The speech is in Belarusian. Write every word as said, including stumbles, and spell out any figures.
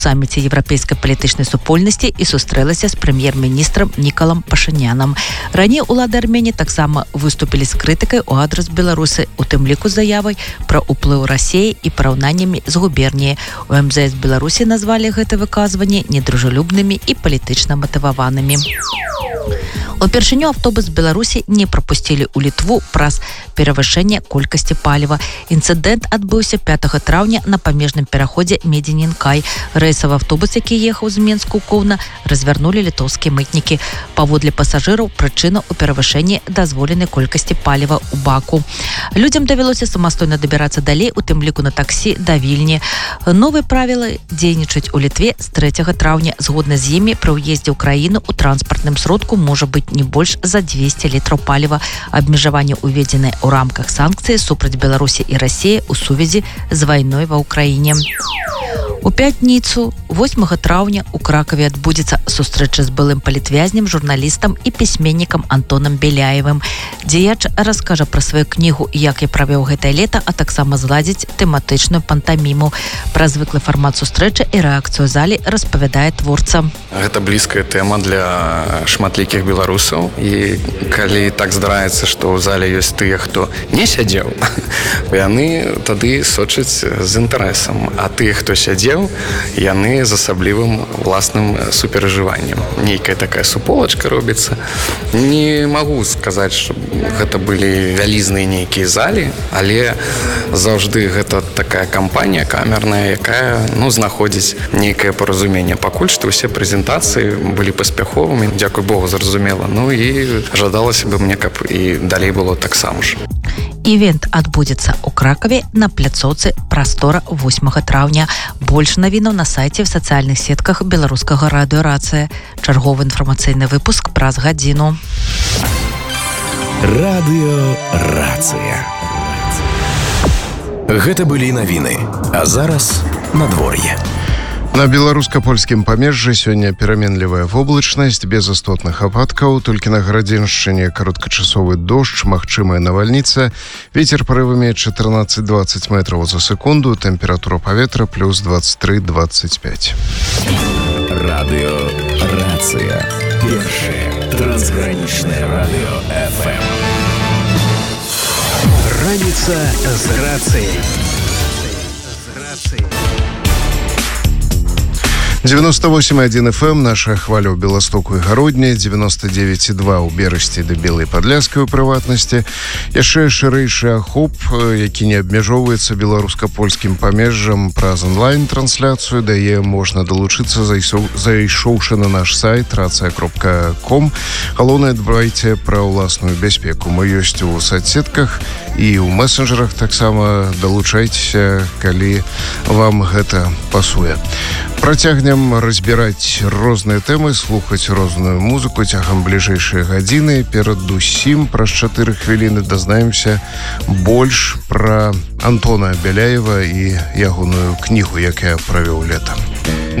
саміце еўрапейскай палітычнай супольнасці і сустрэлася з прэм'ер-міністрам Нікалам Пашыняном. Раней улады Арменіі таксама выступілі з крытыкай у адрас Беларусі, у тым ліку заявай пра ўплыў Расіі і параўнаннямі з губерніяй. У эм зэ эс Беларусі назвалі гэта выказванні недружелюбнымі і палітычна матываванымі. Упершыню аўтобус Беларусі не прапусцілі ў Літву праз перавышэнне колькасці паліва. Інцыдэнт адбыўся пятага траўня на памежным пераходзе Медзінін-Кай. Рэйсавы аўтобус, які ехаў з Менску ў Коўна, развярнулі літоўскія мытнікі. Паводле пасажыраў прычына ў перавышэнні дазволенай колькасці паліва ў баку. Людзям давялося самастойна дабірацца далей, у тым ліку на таксі да Вільні. Новыя правілы дзейнічаюць у Літве з трэцяга траўня. Згодна з імі, пры ўездзе ў краіну ў транспартным сродку можа быць не больш за дзвесце літраў паліва. Абмежаванне уведзенае ў рамках санкцыі супраць Беларусі і Расіі ў сувязі з вайной ва ўкраіне. У пятніцу, восьмага траўня, у Кракаве адбудзецца сустрэча з былым палітвязнем, журналістам і пісьменнікам Антонам Беляевым. Дзеяч раскажа пра сваю кнігу «Як я правёў гэтае лета», а таксама зладзіць тэматычную пантаміму. Пра звыклы фармат сустрэчы і рэакцыю залі распавядае творца. Гэта блізкая тэма для шматлікіх беларусаў. І калі так здараецца, што ў зале ёсць тыя, хто не сядзеў, яны тады сочаць з інтарэсам. А тыя, хто сядзеў, яны з асаблівым уласным суперажываннем. Нейкая такая суполачка робіцца. Не магу сказаць, што гэта былі вялізныя нейкія залі, але заўжды гэта такая кампанія камерная, якая, ну, знаходзіць нейкае паразуменне. Пакуль што ўсе прэзентацыі былі паспяховымі, дзякуй Богу, зразумела. Ну і жадалася бы мне, каб і далей было таксама ж. Івент адбудзецца ў Кракаве на пляцоўцы «Прастора» восьмага траўня. Больш навінаў на сайце, в сацыяльных сетках беларускага радыё «Рацыя». Чарговы інфармацыйны выпуск праз гадзіну. Радыё «Рацыя». Гэта былі навіны. А зараз надвор'е. На беларуска-польскім памежжы сёння пераменлівая воблачнасць, без істотных ападкаў, толькі на Гарадзеншчыне кароткачасовы дождж, магчымая навальніца, вецер парывамі чатырнаццаць-дваццаць метраў за секунду, тэмпература паветра плюс двадцать три двадцать пять. Радыё «Рацыя». Першае трансгранічнае радыё эф эм. Раніца з рацыяй. девяносто восемь и один эф эм, наша хваля ў Беластоку і Гародні, девяносто девять и два ў Берасці ды Белай Падляскай у прыватнасці. Яшчэ шырэйшы ахоп, які не абмяжоўваецца беларуска-польскім памежжам, праз онлайн-трансляцыю, дае можна далучыцца, зайшоўшы на наш сайт рацыя кропка ком. Галоўнае, дбайце пра ўласную бяспеку. Мы ёсць у соцсетках і ў месенджерах таксама. Далучайцеся, калі вам гэта пасуе. Працягнем разбіраць розныя тэмы, слухаць розную музыку цягам бліжэйшай гадзіны. Перадусім праз чатыры хвіліны дазнаемся больш пра Антона Беляева і ягоную кнігу «Як я правёў лета».